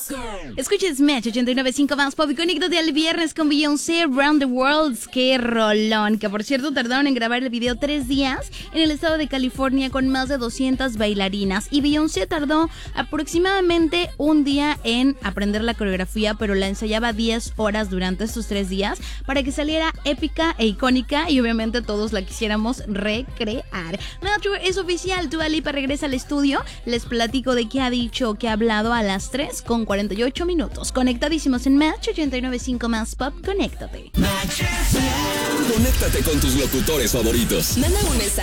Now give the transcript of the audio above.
Escuches Match 89.5 más pop y conéctate al viernes con Beyoncé Round the World. ¡Qué rolón! Que por cierto tardaron en grabar el video 3 días en el estado de California con más de 200 bailarinas. Y Beyoncé tardó aproximadamente un día en aprender la coreografía, pero la ensayaba 10 horas durante estos 3 días para que saliera épica e icónica y obviamente todos la quisiéramos recrear. Match es oficial, Dua Lipa regresa al estudio. Les platico de qué ha dicho, qué ha hablado a las 3:48 minutos. Conectadísimos en Match 89.5 más pop, conéctate. Conéctate con tus locutores favoritos. Manda un mensaje